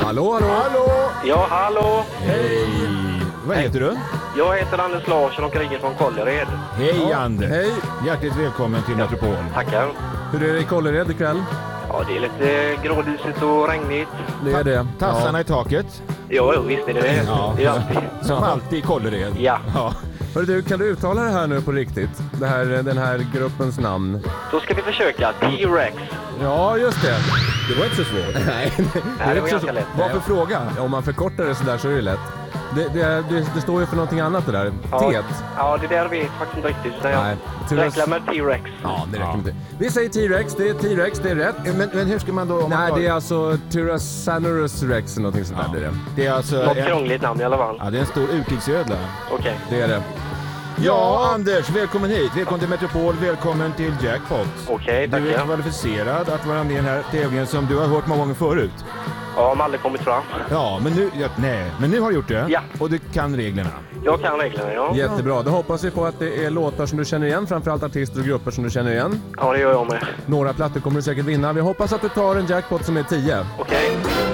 Hallå? Ja, hallå. Hej! Vad heter du? Jag heter Anders Larsson och ringer från Kållered. Hej Anders! Hej! Hjärtligt välkommen till Metropol. Tackar. Hur är det i Kållered ikväll? Ja, det är lite grådisigt och regnigt. Det är det. Tassarna i taket. Jo, visst är det det. Ja. Det är alltid. Som alltid i Kållered. Ja. Hörru du, kan du uttala det här nu på riktigt? Den här gruppens namn. Då ska vi försöka. T-Rex. Ja, just det. Det var inte så svårt. Nej, Nej, det var ganska lätt. Varför fråga? om man förkortar det så där så är det lätt. Det står ju för någonting annat det där. Tet. Ja, det där vet jag faktiskt inte riktigt. Nej. Räkla med T-Rex. Ja, det räcker inte. Vi säger T-Rex, det är rätt. Men hur ska man då... Nej, det är alltså Tyrannosaurus Rex eller någonting sånt där blir det. Det är alltså... Något krångligt namn i alla fall. Ja, det är en stor urtidsödla. Okej. Det är det. Ja, Anders, välkommen hit. Välkommen till Metropol, välkommen till Jackpot. Okej, Du är tackar. kvalificerad att vara med i den här tävlingen som du har hört många gånger förut. Ja, har aldrig kommit fram. Ja, men nu har du gjort det. Ja. Och du kan reglerna. Jag kan reglerna, ja. Jättebra. Då hoppas vi på att det är låtar som du känner igen, framförallt artister och grupper som du känner igen. Ja, det gör jag med. Några plattor kommer du säkert vinna. Vi hoppas att du tar en jackpot som är 10. Okej.